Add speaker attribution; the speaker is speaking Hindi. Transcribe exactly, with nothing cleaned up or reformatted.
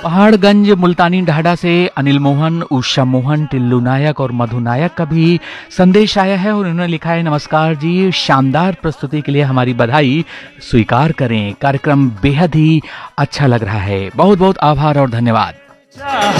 Speaker 1: पहाड़गंज मुल्तानी ढाढा से अनिल मोहन, उषा मोहन, टिल्लू नायक और मधु नायक का भी संदेश आया है और उन्होंने लिखा है, नमस्कार जी, शानदार प्रस्तुति के लिए हमारी बधाई स्वीकार करें। कार्यक्रम बेहद ही अच्छा लग रहा है। बहुत बहुत आभार और धन्यवाद।